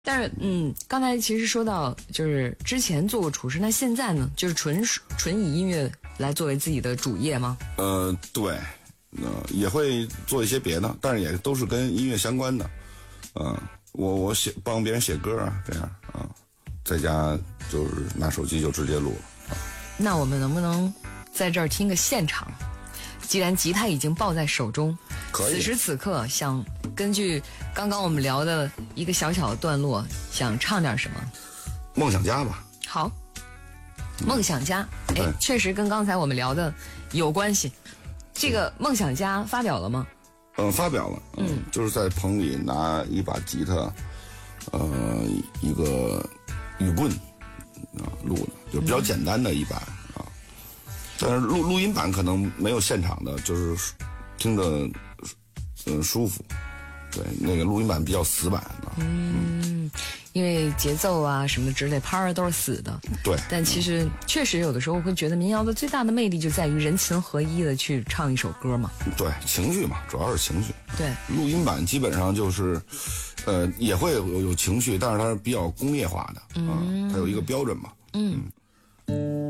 但是刚才其实说到就是之前做过厨师，那现在呢，就是纯以音乐来作为自己的主业吗？ 对，也会做一些别的，但是也都是跟音乐相关的。我帮别人写歌啊，这样啊，在家就是拿手机就直接录了。 那我们能不能在这儿听个现场？既然吉他已经抱在手中， 可以。 此时此刻想根据刚刚我们聊的一个小小的段落，想唱点什么？ 梦想家吧。 好，梦想家，确实跟刚才我们聊的有关系。这个梦想家发表了吗？ 发表了。就是在棚里拿一把吉他，一个雨棍录的，就比较简单的一版啊。但是录音版可能没有现场的，就是听着舒服。对，那个录音版比较死板啊。 因为节奏啊什么之类拍儿都是死的。 对。 但其实确实有的时候会觉得民谣的最大的魅力就在于人情合一的去唱一首歌嘛。 对，情绪嘛，主要是情绪。 对， 录音版基本上就是，也会有情绪，但是它是比较工业化的。它有一个标准嘛。